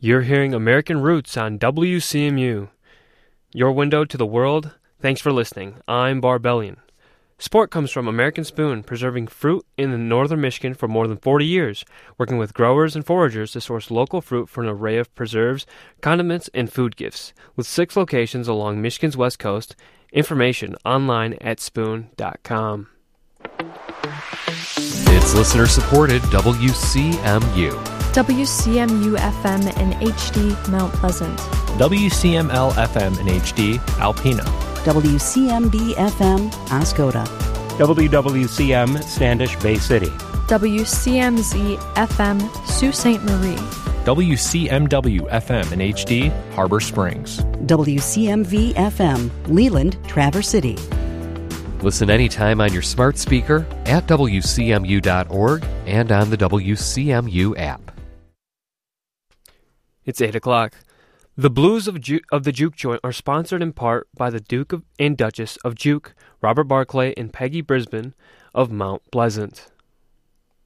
You're hearing American Roots on WCMU. Your window to the world. Thanks for listening. I'm Barbellion. Support comes from American Spoon, preserving fruit in northern Michigan for more than 40 years, working with growers and foragers to source local fruit for an array of preserves, condiments, and food gifts. With 6 locations along Michigan's west coast, information online at spoon.com. It's listener-supported WCMU. WCMU-FM in HD, Mount Pleasant. WCML-FM in HD, Alpena. WCMB-FM, Oscoda. WWCM, Standish Bay City. WCMZ-FM, Sault Ste. Marie. WCMW-FM in HD, Harbor Springs. WCMV-FM, Leland, Traverse City. Listen anytime on your smart speaker, at WCMU.org, and on the WCMU app. It's 8 o'clock. The Blues of the Juke Joint are sponsored in part by the Duke and Duchess of Juke, Robert Barclay and Peggy Brisbane of Mount Pleasant.